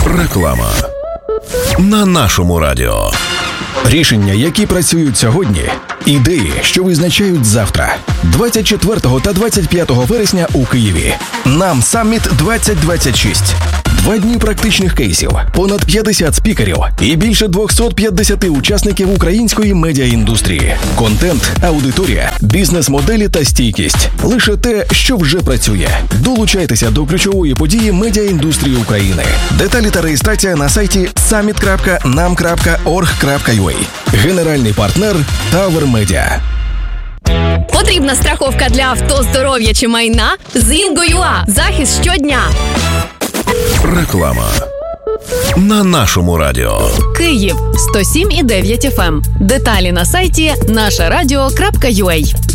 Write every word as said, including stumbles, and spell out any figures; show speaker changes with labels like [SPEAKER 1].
[SPEAKER 1] Реклама на нашому радіо.
[SPEAKER 2] Рішення, які працюють сьогодні. Ідеї, що визначають завтра. двадцять четвертого та двадцять п'ятого вересня у Києві. Нам Самміт двадцять двадцять шість. Два дні практичних кейсів, понад п'ятдесят спікерів і більше двісті п'ятдесят учасників української медіаіндустрії. Контент, аудиторія, бізнес-моделі та стійкість. Лише те, що вже працює. Долучайтеся до ключової події медіаіндустрії України. Деталі та реєстрація на сайті саміт крапка нам крапка орг крапка ю а. Генеральний партнер Tower Media.
[SPEAKER 3] Потрібна страховка для авто, здоров'я чи майна? Зінго.ua. Захист щодня.
[SPEAKER 1] Реклама на нашому радіо.
[SPEAKER 3] Київ сто сім і дев'ять еф ем. Деталі на сайті наша радіо крапка ю а.